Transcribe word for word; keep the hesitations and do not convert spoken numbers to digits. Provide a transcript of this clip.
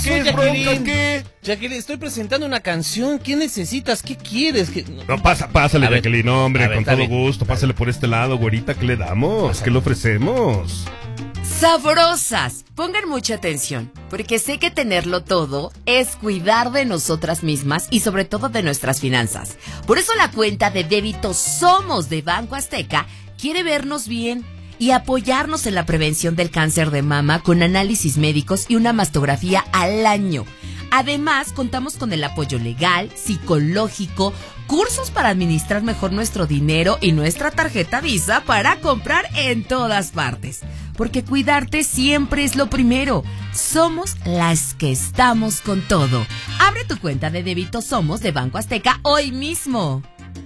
pasó, ¿Qué es Jacqueline? bronca? ¿Qué? Jacqueline, estoy presentando una canción. ¿Qué necesitas? ¿Qué quieres? ¿Qué... No, pasa, pásale, A ver, Jacqueline, hombre, a ver, con está todo bien. gusto. Pásale por este lado, güerita, ¿qué le damos? ¿Qué le ofrecemos? Sabrosas, pongan mucha atención, porque sé que tenerlo todo es cuidar de nosotras mismas y sobre todo de nuestras finanzas. Por eso la cuenta de débito Somos de Banco Azteca quiere vernos bien y apoyarnos en la prevención del cáncer de mama con análisis médicos y una mastografía al año. Además, contamos con el apoyo legal, psicológico, cursos para administrar mejor nuestro dinero y nuestra tarjeta Visa para comprar en todas partes. Porque cuidarte siempre es lo primero. Somos las que estamos con todo. Abre tu cuenta de débito Somos de Banco Azteca hoy mismo.